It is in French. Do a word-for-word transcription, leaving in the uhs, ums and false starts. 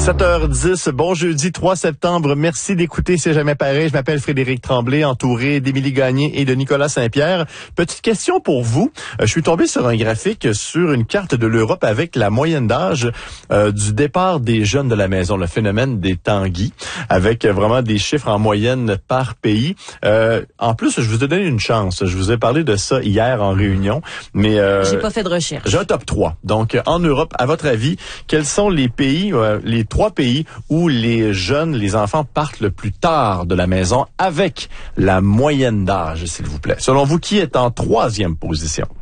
sept heures dix, bon jeudi trois septembre. Merci d'écouter C'est jamais pareil. Je m'appelle Frédéric Tremblay, entouré d'Émilie Gagné et de Nicolas Saint-Pierre. Petite question pour vous. Je suis tombé sur un graphique sur une carte de l'Europe avec la moyenne d'âge euh, du départ des jeunes de la maison, le phénomène des tanguis, avec vraiment des chiffres en moyenne par pays. Euh, en plus, je vous ai donné une chance. Je vous ai parlé de ça hier en réunion, mais euh, j'ai pas fait de recherche. J'ai un top trois. Donc, en Europe, à votre avis, quels sont les pays, euh, les trois pays où les jeunes, les enfants partent le plus tard de la maison avec la moyenne d'âge, s'il vous plaît? Selon vous, qui est en troisième position?